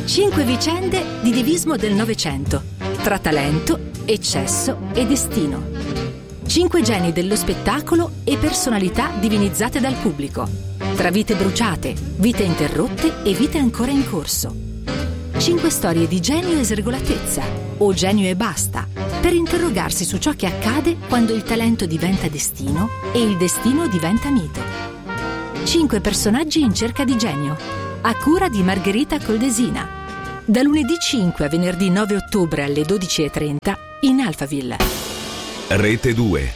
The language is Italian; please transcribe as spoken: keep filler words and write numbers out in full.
Cinque vicende di divismo del Novecento, tra talento, eccesso e destino. Cinque geni dello spettacolo e personalità divinizzate dal pubblico, tra vite bruciate, vite interrotte e vite ancora in corso. Cinque storie di genio e sregolatezza, o genio e basta, per interrogarsi su ciò che accade quando il talento diventa destino e il destino diventa mito. Cinque personaggi in cerca di genio, a cura di Margherita Coldesina. Da lunedì cinque a venerdì nove ottobre alle dodici e trenta in Alphaville. Rete due.